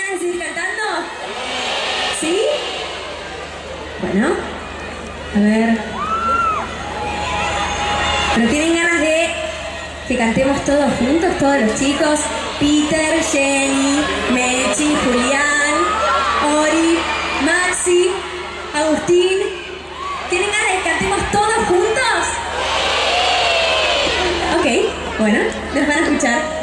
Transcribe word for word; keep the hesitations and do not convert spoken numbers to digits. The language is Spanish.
ganas de seguir cantando? ¿Sí? Bueno, a ver. ¿Pero tienen ganas de que cantemos todos juntos, todos los chicos? Peter, Jenny, Mechi, Julián, Ori, Maxi, Agustín. ¿Tienen ganas de que cantemos todos juntos? Ok, bueno, nos van a escuchar.